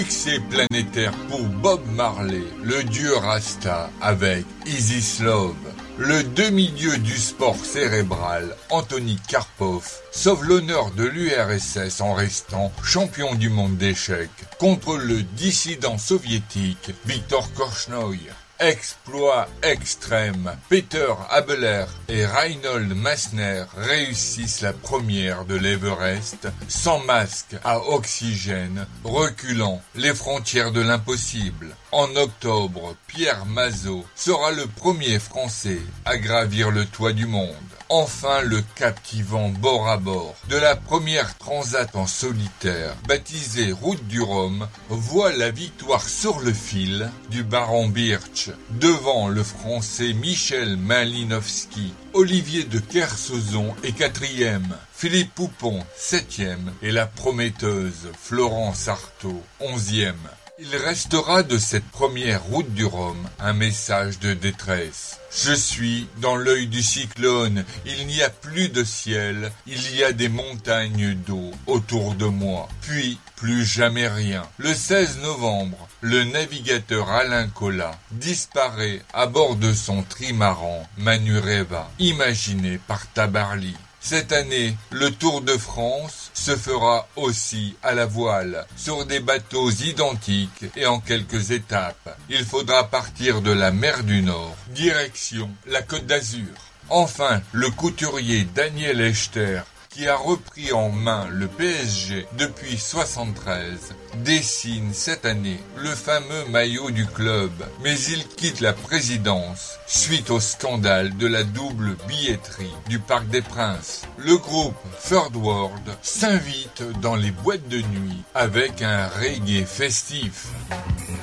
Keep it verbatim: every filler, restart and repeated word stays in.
Succès planétaire pour Bob Marley, le dieu Rasta avec Is This Love. Le demi-dieu du sport cérébral, Anthony Karpov, sauve l'honneur de l'U R S S en restant champion du monde d'échecs contre le dissident soviétique Viktor Korchnoi. Exploit extrême, Peter Habeler et Reinhold Messner réussissent la première de l'Everest sans masque à oxygène, reculant les frontières de l'impossible. En octobre, Pierre Mazot sera le premier Français à gravir le toit du monde. Enfin, le captivant Bora Bora de la première transat en solitaire, baptisée Route du Rhum, voit la victoire sur le fil du baron Birch devant le Français Michel Malinowski. Olivier de Kersauzon est quatrième, Philippe Poupon septième et la prometteuse Florence Artaud onzième. Il restera de cette première route du Rhum un message de détresse. Je suis dans l'œil du cyclone, il n'y a plus de ciel, il y a des montagnes d'eau autour de moi. Puis, plus jamais rien. Le seize novembre, le navigateur Alain Colas disparaît à bord de son trimaran Manureva, imaginé par Tabarly. Cette année, le Tour de France se fera aussi à la voile, sur des bateaux identiques et en quelques étapes. Il faudra partir de la mer du Nord, direction la Côte d'Azur. Enfin, le couturier Daniel Echter, qui a repris en main le P S G depuis soixante-treize, dessine cette année le fameux maillot du club, mais il quitte la présidence suite au scandale de la double billetterie du Parc des Princes. Le groupe Third World s'invite dans les boîtes de nuit avec un reggae festif.